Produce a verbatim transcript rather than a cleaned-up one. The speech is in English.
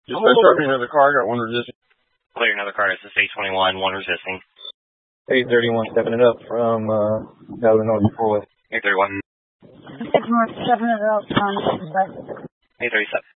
Just oh. start me another car. I got one resisting. Clear another car. This is eight twenty-one, one resisting. eight thirty-one, stepping it up from uh, Illinois four-way. eight thirty-one. six more, stepping it up from eight thirty-seven.